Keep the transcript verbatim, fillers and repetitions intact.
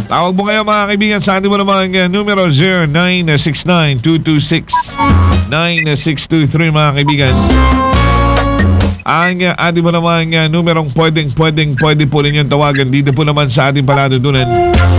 Tawag mo ngayon mga kaibigan sa ating mo namang uh, numero zero nine six nine two two six nine six two three mga kaibigan. Ang uh, ating mo namang uh, numerong pwedeng pwedeng pwede po ninyong tawagan dito po naman sa ating palatuntunan.